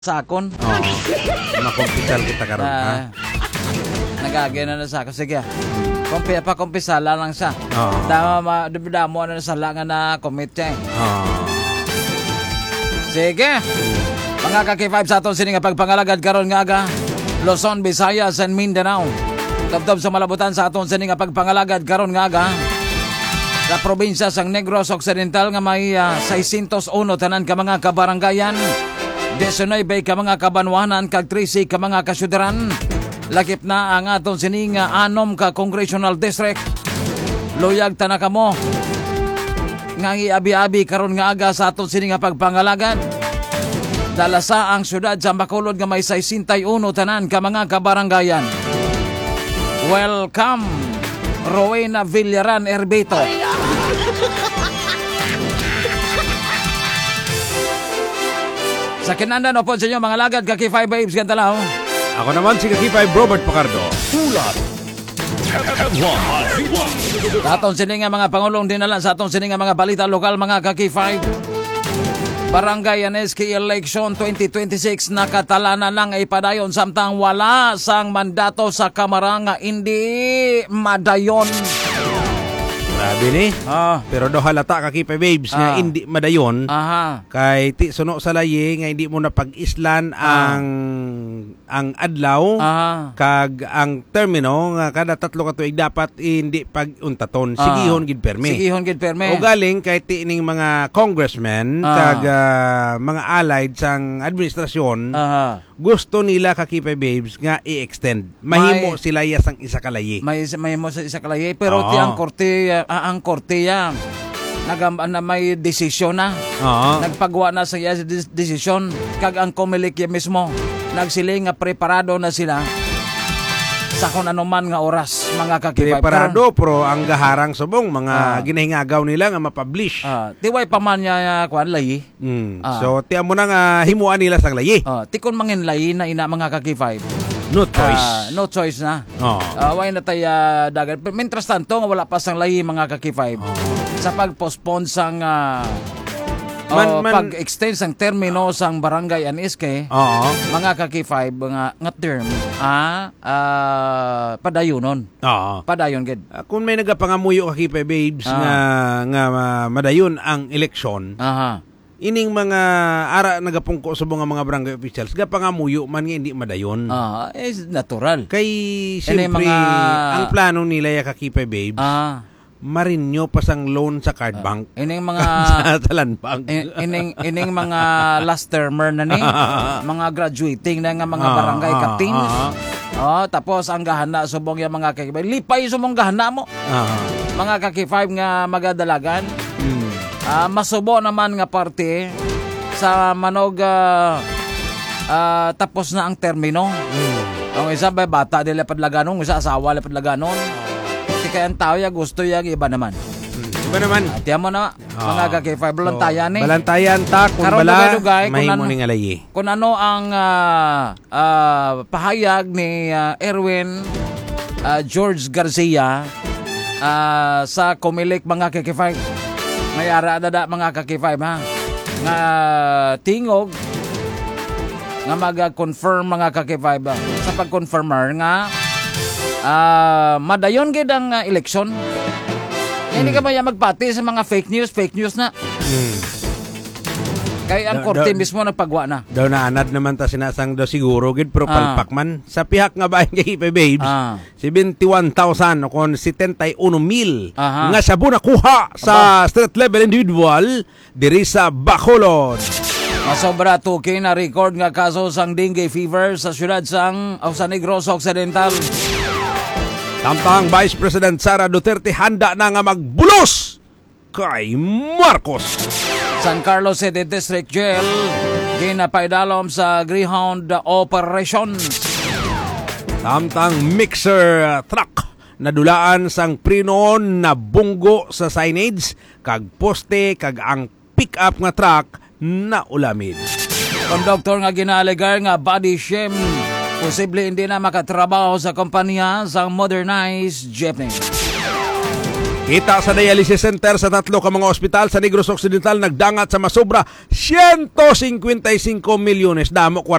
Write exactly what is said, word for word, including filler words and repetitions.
Sakon. Oo. Makumpisal kita karon ha. Uh, Nagagay na na sa ako. Sige. Kumpi, pa kumpisala lang siya. Oo. Dama, damo na sa langan na commit siya. Oo. Sige. Mga kaki five sa aton sini nga pagpangalagad karon nga aga. Luzon, Visayas, and Mindanao. Tabtab sa malabutan sa aton sini nga pagpangalagad karon nga aga. Sa probinsya sang Negros Occidental nga may uh, six oh one tanan ka mga kabaranggayan. nineteen ka mga kabanwanan kag thirty ka mga kasyudaran. Lakip na ang aton sining anom ka congressional district. Luyag tanaka mo. Ngangi abi-abi karon nga aga sa aton sining pagpangalagad. Dala sa ang syudad sa Bacolod nga may sixty-one tanan ka mga kabaranggayan. Welcome Rowena Villaran Erbeto. Sa kinandan o po sa inyo mga lagad, Kaki five Babes, ganda lang. Ako naman si Kaki five Robert Pacardo. Ulat. Sa atong sining nga mga pangulong dinala sa atong sining nga mga balita lokal, mga Kaki five. Barangay N S K Election twenty twenty-six nakatala na lang ay padayon samtang wala sang mandato sa Kamara nga hindi madayon. Grabe ni. Ah. Pero do halata Kaki five Babes nga Ah. hindi madayon. Aha. Kay ti suno sa layi nga hindi mo na pag-islan Ah. ang ang adlaw Aha. kag ang termino nga kada tatlo ka tuig dapat hindi pag-untaton. Ah. Sigihon gid permi. Sigihon gid permi. O galing kay tining mga congressmen Ah. kag ah, mga allied sang administrasyon Aha. gusto nila Kaki five Babes nga i-extend. Mahimo May- sila yasang isa ka layi. May may mo sa isa kalay pero Oo. ti ang korte ah, ang korte yan nagam na may desisyon na. Oo. Nagpagawa na sa iya des- desisyon kag ang Comelec ya mismo nagsiling nga preparado na sila sa kung ano man nga oras mga kakibay. Preparado pero ang gaharang subong mga Ah. ginahingagaw nila nga ma-publish. Ah, tiway pa man niya kuan layi. Mm. Ah. So tiyan mo na nga himuan nila sang layi. Ah, tikon mangin layi na ina mga kakibay. No choice. Ah, no choice na. Oo. Ah, way na tayo ah, dagat. Pero Mientras tanto nga wala pa sang layi mga kaki five. Sa pag-postpone sang ah, Man- oh, man- pag-extend sang termino sang barangay N S K. Oo. Mga kaki five nga nga term ah, ah padayonon. Oo. Padayon gid. Ah, kung may nagapangamuyo Kaki five Babes Ah. nga nga ah, madayon ang eleksyon, Aha. ining mga ara nagapungko sa mga mga barangay officials gapangamuyo man nga hindi madayon. Ah, is natural. Kay Ini siyempre mga- ang plano nila ya Kaki five Babes, Ah, marinyo pa sang loan sa card bank. ining mga sa Talan Bank. in- ining ining mga last termer na ni, mga graduating na nga mga Ah, barangay ah, captains. ah. Oh, tapos ang gahana subong yung mga kakibay. Lipay sumong gahana mo. Ah. Mga kaki-five nga magadalagan. Mm. Ah, masubo naman nga parte sa manog ah, ah, tapos na ang termino. Mm. Ang isa ba bata dili padlaganon, ang isa asawa dili padlaganon. Ti kay ang tao ya gusto ya iba naman. Iba naman. At yan mo na mga Ah. kaki-five balantayan eh. Balantayan ta kung Karon bala dugay-dugay, kung mahimo ano- ning alayi. Kung ano ang ah, ah, pahayag ni ah, Erwin ah, George Garcia ah, sa Comelec mga kaki-five. Mayara dada mga kaki-five ha. Nga tingog nga mag-confirm mga kaki-five ah, sa pag-confirmer nga ah, madayon gid ang ah, eleksyon. Hindi ka ba yan magpati sa mga fake news, fake news na. Mm. Kaya ang Da- korte da- mismo nagpagwa na. Daw na anad naman ta sinasang daw siguro gid pero Ah. palpak man sa pihak nga bayan kay Ipe Babes. Ah. seventy-one thousand o kon seventy-one mil Aha. nga sabu nakuha sa street level individual diri sa Bacolod. Masobra tuki na record nga kaso sang dengue fever sa syudad sang o sa Negros Occidental. Samtang Vice President Sara Duterte handa na nga magbulos kay Marcos. San Carlos City District Jail ginapaidalom sa Greyhound Operations. Samtang mixer uh, truck nadulaan sang prinon na bunggo sa signage kag poste kag ang pick-up nga truck na ulamid. Konduktor nga ginalegar nga body shame. Posible hindi na makatrabaho sa kompanya sa modernized jeepney. Kita sa dialysis center sa tatlo ka mga ospital sa Negros Occidental nagdangat sa masobra one hundred fifty-five milyones damo